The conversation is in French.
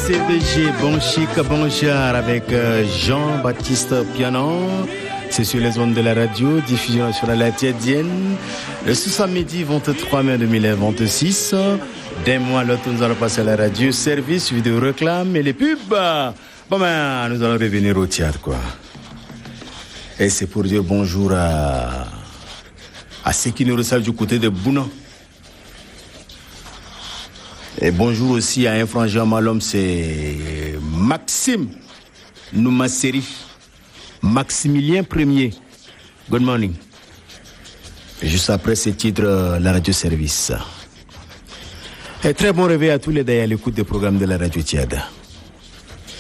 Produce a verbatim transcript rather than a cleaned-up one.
C D G, bon chic, bon genre avec Jean-Baptiste Pianon. C'est sur les ondes de la radio, diffusion nationale attiédienne. Le ce samedi vingt-trois mai deux mille vingt-six. D'un mois, l'autre, nous allons passer à la radio, service, vidéo réclame et les pubs. Bon ben, nous allons revenir au théâtre, quoi. Et c'est pour dire bonjour à, à ceux qui nous reçoivent du côté de Bounan. Et bonjour aussi à un frangin malhomme, c'est Maxime Noumasseri, Maximilien Premier. Good morning. Et juste après ce titre, la radio service. Et très bon réveil à tous les d'ailleurs à l'écoute des programmes de la radio Tiada.